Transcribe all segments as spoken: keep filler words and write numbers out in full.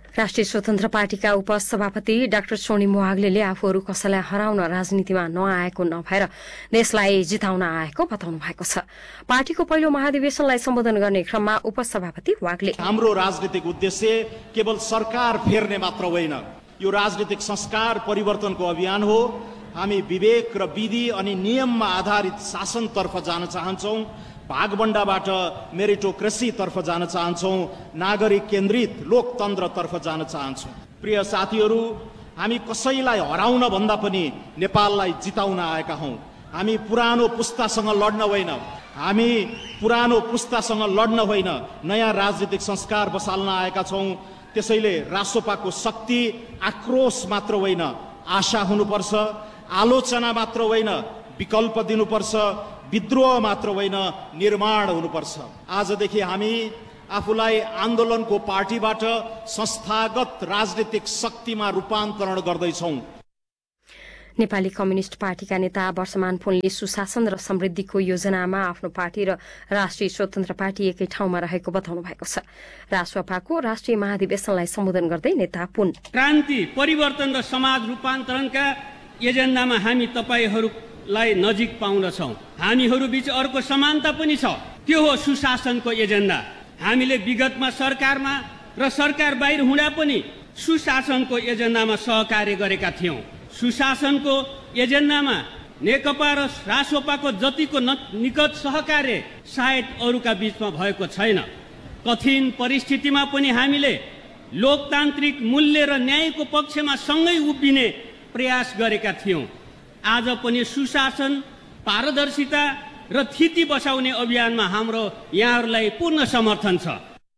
राष्ट्रिय स्वतन्त्र पार्टीका उपसभापति डाक्टर सोनिम वाग्लेले आफूहरू कसैलाई हराउन राजनीतिमा नआएको नभएर देशलाई जिताउन आएको बताउनु भएको छ। पार्टीको पहिलो महाधिवेशनलाई सम्बोधन गर्ने क्रममा उपसभापति वाग्ले हाम्रो राजनीतिक उद्देश्य केवल सरकार फेर्ने मात्र होइन, यो राजनीतिक संस्कार परिवर्तनको अभियान हो। हामी विवेक र विधि अनि नियममा आधारित शासनतर्फ जान चाहन्छौं, भागबण्डाबाट मेरिटोक्रेसी तर्फ जान चाहन्छौं, नागरिक केन्द्रित लोकतन्त्रतर्फ जान चाहन्छौं। प्रिय साथीहरू, हामी कसैलाई हराउन भन्दा पनि नेपाललाई जिताउन आएका हौं। हामी पुरानो पुस्तासँग लड्न होइन, हामी पुरानो पुस्तासँग लड्न होइन, नयाँ राजनीतिक संस्कार बसाल्न आएका छौं। त्यसैले रासोपाको शक्ति आक्रोश मात्र होइन, आशा हुनुपर्छ, आलोचना मात्र होइन, विकल्प दिनुपर्छ, विद्रोह मात्र होइन, निर्माण हुनुपर्छ। आजदेखि हामी आफूलाई आन्दोलनको पार्टीबाट संस्थागत राजनीतिक शक्तिमा रूपान्तरण गर्दैछौं। नेपाली कम्युनिष्ट पार्टीका नेता वर्षमान पुनले सुशासन र समृद्धिको योजनामा आफ्नो पार्टी र राष्ट्रिय स्वतन्त्र पार्टी एकै ठाउँमा रहेको बताउनु भएको छ। रासपाको राष्ट्रिय महाधिवेशनलाई सम्बोधन गर्दै नेता पुन क्रान्ति, परिवर्तन र समाज रूपान्तरणका एजेन्डामा हामी तपाईहरूलाई नजिक पाउँदछौं। हामीहरू बीच अर्को समानता पनि छ, त्यो हो सुशासनको एजेन्डा। हामीले विगतमा सरकारमा र सरकार बाहिर हुँदा पनि सुशासनको एजेन्डामा सहकार्य गरेका थियौं। सुशासनको एजेन्डामा नेकपा र रासोपाको जतिको निकट सहकार्य सायद अरूका बीचमा भएको छैन। कठिन परिस्थितिमा पनि हामीले लोकतान्त्रिक मूल्य र न्यायको पक्षमा सँगै उभिने प्रयास गरेका थियौं। आज पनि सुशासन, पारदर्शिता र थिति बसाउने अभियानमा हाम्रो यहाँहरूलाई पूर्ण समर्थन छ।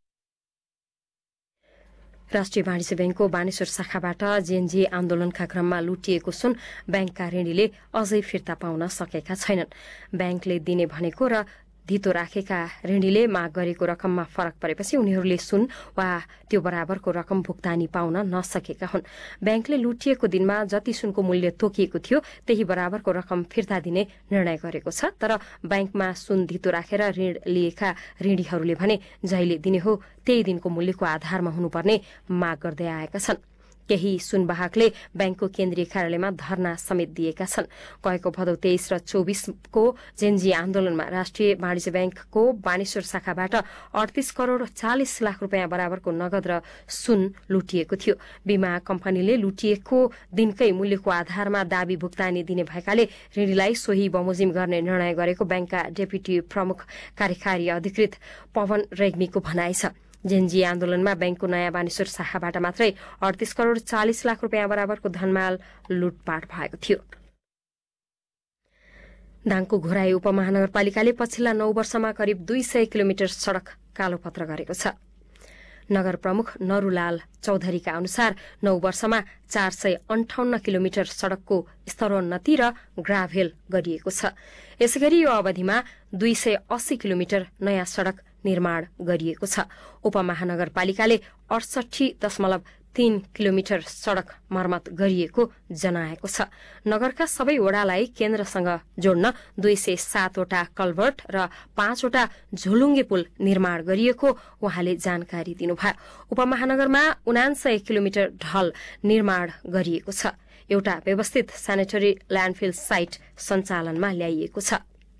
राष्ट्रिय वाणिज्य ब्याङ्कको बानेश्वर शाखाबाट जेएनजी आन्दोलनका क्रममा लुटिएको सुन ब्याङ्कका ऋणीले अझै फिर्ता पाउन सकेका छैनन्। ब्याङ्कले दिने भनेको र धितो राखेका ऋणीले माग गरेको रकममा फरक परेपछि उनीहरूले सुन वा त्यो बराबरको रकम भुक्तानी पाउन नसकेका हुन्। ब्याङ्कले लुटिएको दिनमा जति सुनको मूल्य तोकिएको थियो त्यही बराबरको रकम फिर्ता दिने निर्णय गरेको छ। तर ब्याङ्कमा सुन धितो राखेर ऋण लिएका ऋणीहरूले भने जहिले दिने हो त्यही दिनको मूल्यको आधारमा हुनुपर्ने माग गर्दै आएका छन्। केही सुनवाहकले ब्याङ्कको केन्द्रीय कार्यालयमा धरना समेत दिएका छन्। गएको भदौ तेइस र चौबिसको जेएनजी आन्दोलनमा राष्ट्रिय वाणिज्य ब्याङ्कको बानेश्वर शाखाबाट अडतीस करोड़ चालिस लाख रूपियाँ बराबरको नगद र सुन लुटिएको थियो। बीमा कम्पनीले लुटिएको दिनकै मूल्यको आधारमा दाबी भुक्तानी दिने भएकाले ऋणीलाई सोही बमोजिम गर्ने निर्णय गरेको ब्याङ्कका डेपुटी प्रमुख कार्यकारी अधिकृत पवन रेग्मीको भनाइ छ। जेएनजी आन्दोलनमा ब्याङ्कको नयाँ बानेश्वर शाखाबाट मात्रै अडतीस करोड़ चालिस लाख रूपियाँ बराबरको धनमाल लुटपाट भएको थियो। दाङको घोराई उपमहानगरपालिकाले पछिल्ला नौ वर्षमा करिब दुई सय किलोमिटर सड़क कालोपत्र गरेको छ। नगर प्रमुख नरूलाल चौधरीका अनुसार नौ वर्षमा चार सय अन्ठाउन्न किलोमिटर सड़कको स्तरोन्नति र ग्राभेल गरिएको छ। यसैगरी यो अवधिमा दुई सय अस्सी किलोमिटर नयाँ सड़क निर्माण गरिएको छ। उपमहानगरपालिकाले अडसठी दशमलव तीन किलोमिटर सड़क मर्मत गरिएको जनाएको छ। नगरका सबै वडालाई केन्द्रसँग जोड्न दुई सय सातवटा कल्भर्ट र पाँचवटा झोलुङ्गे पुल निर्माण गरिएको उहाँले जानकारी दिनुभयो। उपमहानगरमा उनासय किलोमिटर ढल निर्माण गरिएको छ। एउटा व्यवस्थित सेनेटरी ल्यान्डफिल साइट सञ्चालनमा ल्याइएको छ।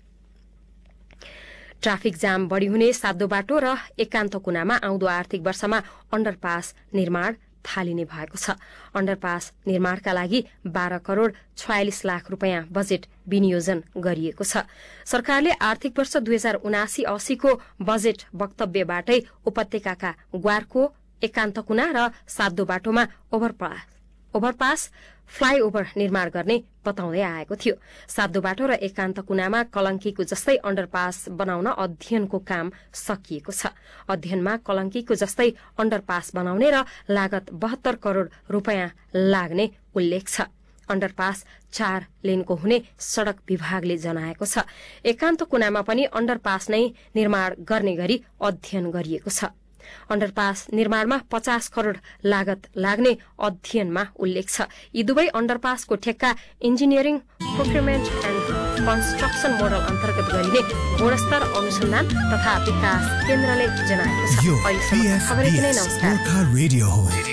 ट्राफिक जाम बढ़ी हुने सातो बाटो र एकान्त कुनामा आउँदो आर्थिक वर्षमा अण्डरपास निर्माण थालिने भएको छ। अण्डरपास निर्माणका लागि बाह्र करोड़ छयालिस लाख रूपियाँ बजेट विनियोजन गरिएको छ। सरकारले आर्थिक वर्ष दुई हजार उनासी अस्सीको बजेट वक्तव्यबाटै उपत्यकाका ग्वारको एकान्त कुना र सातो बाटोमा ओभरपास ओभरपास फ्लाईओभर निर्माण गर्ने बताउँदै आएको थियो। सातो बाटो र एकान्त कुनामा कलंकीको जस्तै अण्डरपास बनाउन अध्ययनको काम सकिएको छ। अध्ययनमा कलंकीको जस्तै अण्डरपास बनाउने र लागत बहत्तर करोड़ रूपियाँ लाग्ने उल्लेख छ। अण्डरपास चार लेनको हुने सड़क विभागले जनाएको छ। एकान्त कुनामा पनि अण्डरपास नै निर्माण गर्ने गरी अध्ययन गरिएको छ। अण्डरपास निर्माणमा पचास करोड़ लागत लाग्ने अध्ययनमा उल्लेख छ। यी दुवै अण्डरपासको ठेक्का engineering procurement and construction model अन्तर्गत गरिने गुणस्तर अनुसन्धान तथा विकास केन्द्रले जनाएको छ।